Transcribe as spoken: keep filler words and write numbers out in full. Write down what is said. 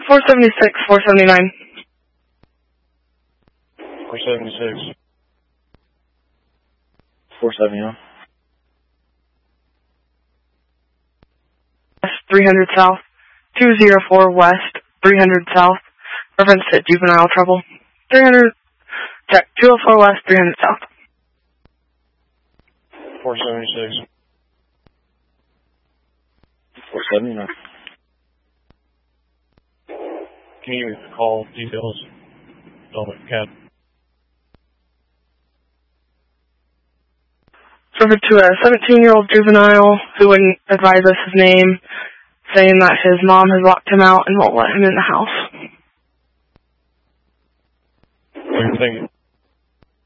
four seventy-six, four seventy-nine. four seventy-six. four seventy-nine. three hundred South. two oh four West, three hundred South. Reference to juvenile trouble. three hundred, check, two oh four West, three hundred South. four seventy-six. four seventy-nine. Can you call details? Don't cat. Referred to a seventeen-year-old juvenile who wouldn't advise us his name, saying that his mom has locked him out and won't let him in the house. What are you thinking?